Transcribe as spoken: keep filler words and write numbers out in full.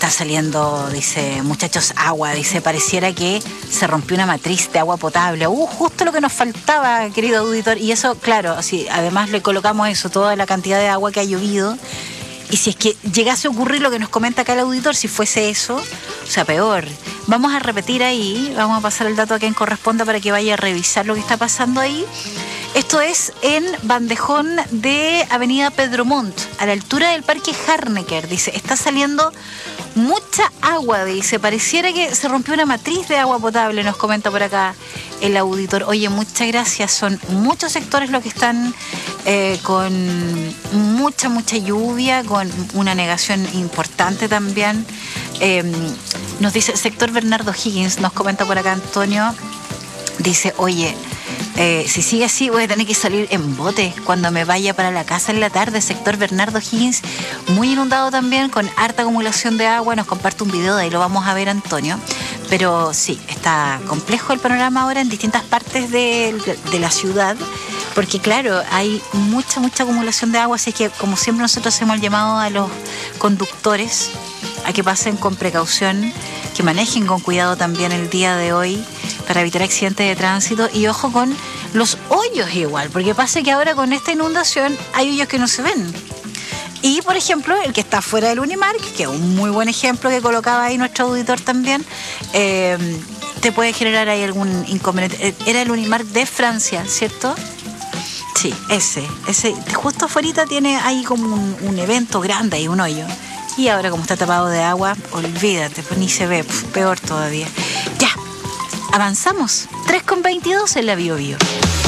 está saliendo, dice, muchachos, agua. Dice, pareciera que se rompió una matriz de agua potable. Uh, justo lo que nos faltaba, querido auditor. Y eso, claro, así, además le colocamos eso, toda la cantidad de agua que ha llovido. Y si es que llegase a ocurrir lo que nos comenta acá el auditor, si fuese eso, o sea, peor. Vamos a repetir ahí, vamos a pasar el dato a quien corresponda para que vaya a revisar lo que está pasando ahí. Esto es en Bandejón de Avenida Pedro Montt, a la altura del Parque Harnecker. Dice, está saliendo mucha agua, dice, pareciera que se rompió una matriz de agua potable, nos comenta por acá el auditor. Oye, muchas gracias, son muchos sectores los que están eh, con mucha, mucha lluvia, con una negación importante también. Eh, nos dice el sector Bernardo Higgins, nos comenta por acá Antonio, dice, oye, Eh, si sigue así voy a tener que salir en bote cuando me vaya para la casa en la tarde. Sector Bernardo Higgins, muy inundado también, con harta acumulación de agua. Nos comparte un video de ahí, lo vamos a ver, Antonio. Pero sí, está complejo el panorama ahora en distintas partes de, de, de la ciudad, porque claro, hay mucha, mucha acumulación de agua. Así que, como siempre, nosotros hacemos el llamado a los conductores a que pasen con precaución, que manejen con cuidado también el día de hoy para evitar accidentes de tránsito. Y ojo con los hoyos igual, porque pasa que ahora con esta inundación hay hoyos que no se ven. Y, por ejemplo, el que está fuera del Unimark, que es un muy buen ejemplo que colocaba ahí nuestro auditor también, eh, te puede generar ahí algún inconveniente. Era el Unimark de Francia, ¿cierto? Sí, ese. ese justo afuera tiene ahí como un, un evento grande y un hoyo. Y ahora, como está tapado de agua, olvídate, pues ni se ve, pues, peor todavía. Ya, avanzamos. tres con veintidós en la Bio Bio.